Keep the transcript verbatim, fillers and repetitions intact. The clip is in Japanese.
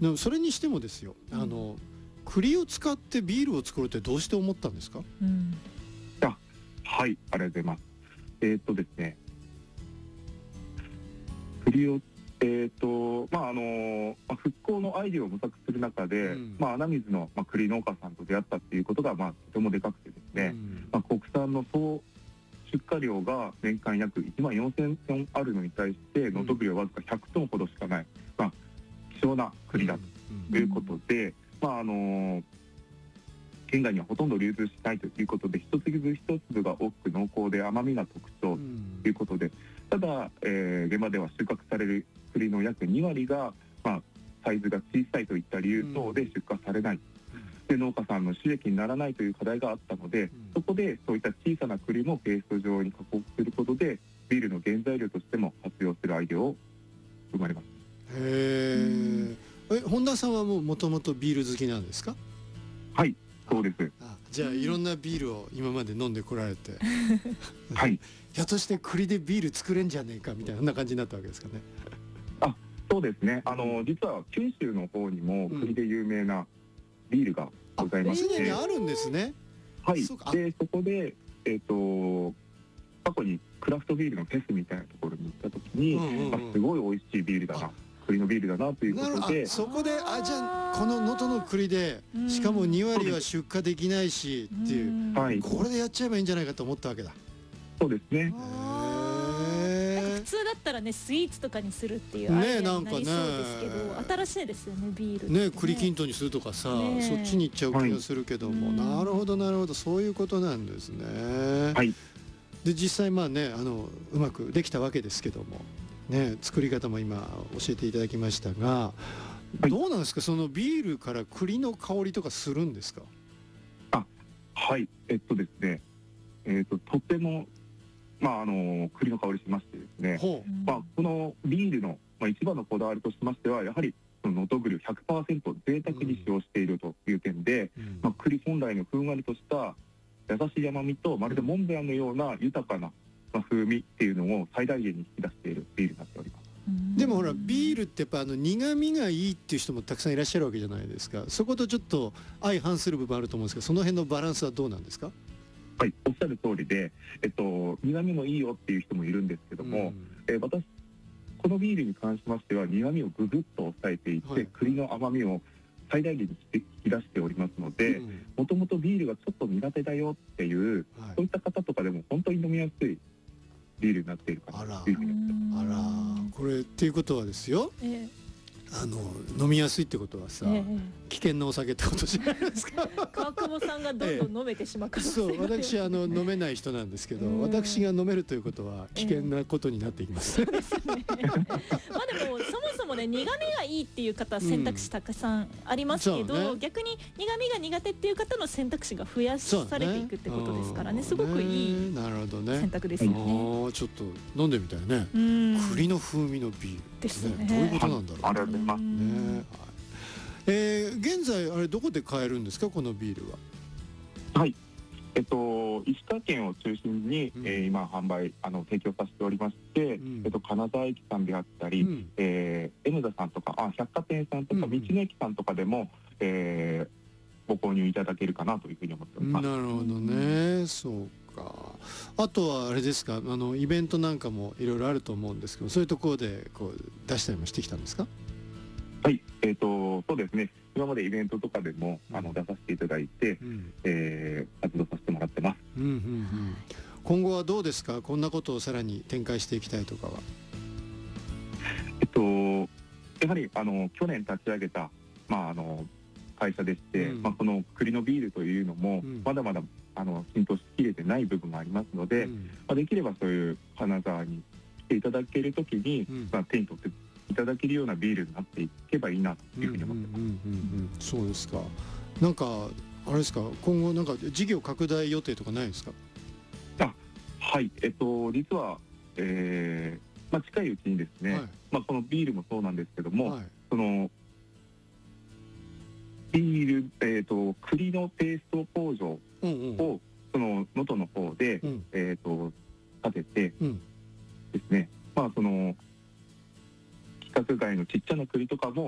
でもそれにしてもですよ、あの栗を使ってビールを作ろうってどうして思ったんですか？ うん、 あ、はい、ありがとうございます。えーっとですね、栗をえーとまああのまあ、復興のアイデアを模索する中で、うん、まあ、穴水の、まあ、栗農家さんと出会ったっていうことが、まあ、とてもでかくてですね、うん、まあ、国産の総出荷量が年間約いちまんよんせんトンあるのに対して能登栗はわずかひゃくトンほどしかない、まあ、希少な栗だということで、うん、まああの県外にはほとんど流通しないということで、一粒一粒が大きく濃厚で甘みが特徴ということで、ただ、えー、現場では収穫される栗の約にわりが、まあ、サイズが小さいといった理由等で出荷されない、うん、で農家さんの収益にならないという課題があったので、うん、そこでそういった小さな栗もペースト状に加工することでビールの原材料としても活用するアイデアを生まれます。 へー、え本田さんはもともとビール好きなんですか？ はい、そうです。 ああ、じゃあいろんなビールを今まで飲んでこられてはい、 ひょっとして栗でビール作れんじゃねえかみたいな感じになったわけですかね。 あ、そうですね、あの実は九州の方にも栗で有名なビールがございまして、 うん、あ, あるんですね。 はい、そでそこで、えー、と過去にクラフトビールのフェスみたいなところに行った時に、うんうんうん、まあ、すごい美味しいビールだな、栗のビールだなということで、 そこであじゃあこの能登の栗でしかもにわりは出荷できないしっていう、はい、これでやっちゃえばいいんじゃないかと思ったわけだ。 そうですね。 普通だったらねスイーツとかにするっていうアイデアになりそうですけど、ね、新しいですよねビールね。 ね、栗きんとんにするとかさ、ね、そっちに行っちゃう気がするけども、はい、なるほどなるほど、そういうことなんですね。 はい、 で実際まあね、あのうまくできたわけですけどもね、作り方も今教えていただきましたが、はい、どうなんですか、そのビールから栗の香りとかするんですか？ あ、はい、えっとですね、えっととってもまああの栗の香りしましてですね、まあ、このビールの、まあ、一番のこだわりとしましてはやはりその能登栗を ひゃくパーセント 贅沢に使用しているという点で、うん、まあ、栗本来のふんわりとした優しい甘みとまるでモンブランのような豊かな、まあ、風味っていうのを最大限に引き出しているビールになっております。 でもほらビールってやっぱあの苦味がいいっていう人もたくさんいらっしゃるわけじゃないですか。そことちょっと相反する部分あると思うんですけど、その辺のバランスはどうなんですか？ はい、おっしゃる通りで、えっと、苦味もいいよっていう人もいるんですけども、うん、えー、私このビールに関しましては苦味をぐぐっと抑えていて、はい、栗の甘みを最大限に引き出しておりますので、もともとビールがちょっと苦手だよっていう、はい、そういった方とかでも本当に飲みやすいビールになっているかなというふうに思ってます。 あら、これっていうことはですよ、えー、あの飲みやすいってことはさ、えー、危険なお酒ってことじゃないですか。 川久保さんがどんどん飲めてしまう可能性が、 そう、私あの飲めない人なんですけど、私が飲めるということは危険なことになっていきます、 えー、そうですねまあでもそもそもね苦味がいいっていう方は選択肢たくさんありますけど、うんね、逆に苦味が苦手っていう方の選択肢が増やされていくってことですからね、すごくいい選択ですよね。 あ、ちょっと飲んでみたいね。栗の風味のビールですね。 どういうことなんだろう。 ありがとうございます。 ね、はい、えー、現在あれどこで買えるんですか、このビールは。 はい、えっと、石川県を中心に、うん、えー、今販売あの提供させておりまして、うん、えっと、金沢駅さんであったり、うん、えー、エムザさんとかあ百貨店さんとか、うん、道の駅さんとかでも、えー、ご購入いただけるかなというふうに思っております。 なるほどね、そうか。あとはあれですか、あのイベントなんかもいろいろあると思うんですけど、そういうところでこう出したりもしてきたんですか？ はい、えーと、そうですね、今までイベントとかでも、うん、あの出させていただいて、うん、えー、活動させてもらってます。 うんうんうん、今後はどうですか、こんなことをさらに展開していきたいとかは。 えっと、やはりあの去年立ち上げた、まあ、あの会社でして、うん、まあ、この栗のビールというのも、うん、まだまだあの浸透しきれてない部分もありますので、うん、まあ、できればそういう金沢に来ていただけるときに、うん、まあ、手に取っていただけるようなビールになっていけばいいなというふうに思ってます。 そうですか。なんかあれですか、今後なんか事業拡大予定とかないですか？ あ、はい、えっと実は、えーまあ、近いうちにですね、はい、まあ、このビールもそうなんですけども、はい、そのビール、えーと、栗のペースト工場を、うんうん、その能登の方で、うん、えーと建てて、うん、ですね、まあその規格外のちっちゃな栗とかも